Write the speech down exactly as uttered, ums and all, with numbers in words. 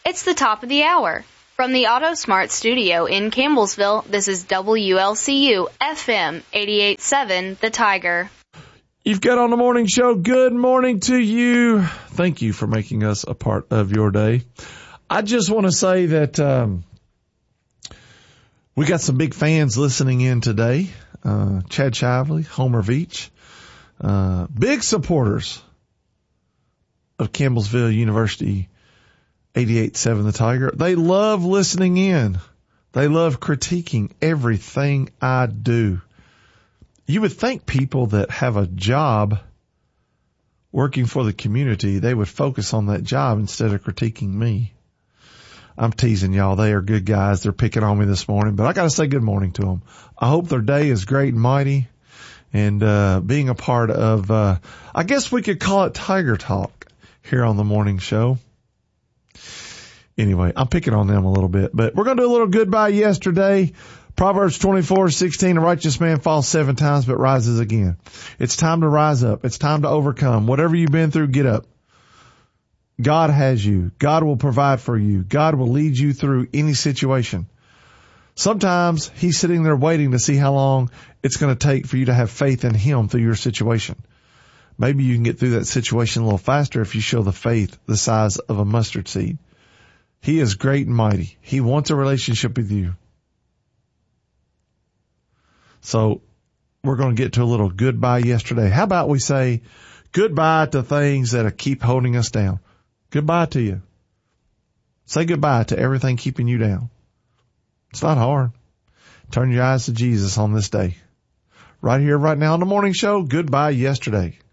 It's the top of the hour. From the AutoSmart studio in Campbellsville, this is W L C U F M eighty-eight point seven, The Tiger. You've got on the morning show. Good morning to you. Thank you for making us a part of your day. I just want to say that um, we got some big fans listening in today. Uh, Chad Shively, Homer Veach, uh, big supporters of Campbellsville University eighty-eight point seven The Tiger. They love listening in. They love critiquing everything I do. You would think people that have a job working for the community, they would focus on that job instead of critiquing me. I'm teasing y'all. They are good guys. They're picking on me this morning, but I got to say good morning to them. I hope their day is great and mighty, and uh being a part of, uh I guess we could call it Tiger Talk here on the morning show. Anyway, I'm picking on them a little bit, but we're going to do a little goodbye yesterday. Proverbs twenty-four sixteen, a righteous man falls seven times but rises again. It's time to rise up. It's time to overcome. Whatever you've been through, get up. God has you. God will provide for you. God will lead you through any situation. Sometimes he's sitting there waiting to see how long it's going to take for you to have faith in him through your situation. Maybe you can get through that situation a little faster if you show the faith the size of a mustard seed. He is great and mighty. He wants a relationship with you. So we're going to get to a little goodbye yesterday. How about we say goodbye to things that keep holding us down? Goodbye to you. Say goodbye to everything keeping you down. It's not hard. Turn your eyes to Jesus on this day. Right here, right now on the morning show, goodbye yesterday.